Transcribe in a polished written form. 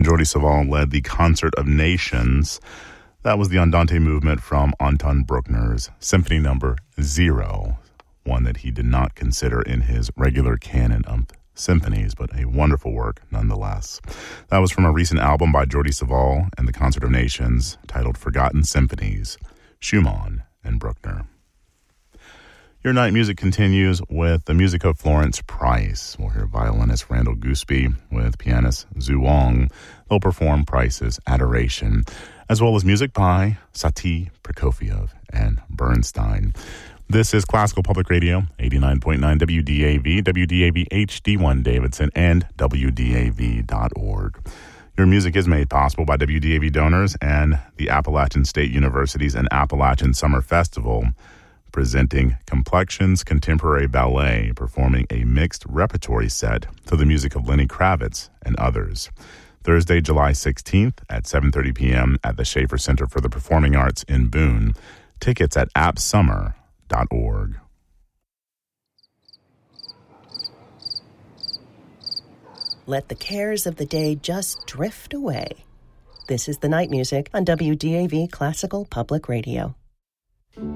Jordi Savall led the Concert of Nations. That was the Andante movement from Anton Bruckner's Symphony Number 0, one that he did not consider in his regular canon of symphonies, but a wonderful work nonetheless. That was from a recent album by Jordi Savall and the Concert of Nations titled Forgotten Symphonies, Schumann and Bruckner. Your night music continues with the music of Florence Price. We'll hear violinist Randall Gooseby with pianist Zhu Wang. They'll perform Price's Adoration, as well as music by Satie, Prokofiev, and Bernstein. This is Classical Public Radio, 89.9 WDAV, WDAV HD1 Davidson, and WDAV.org. Your music is made possible by WDAV donors and the Appalachian State University's and Appalachian Summer Festival, presenting Complexions Contemporary Ballet, performing a mixed repertory set to the music of Lenny Kravitz and others. Thursday, July 16th at 7:30 p.m. at the Schaefer Center for the Performing Arts in Boone. Tickets at appsummer.org. Let the cares of the day just drift away. This is the night music on WDAV Classical Public Radio.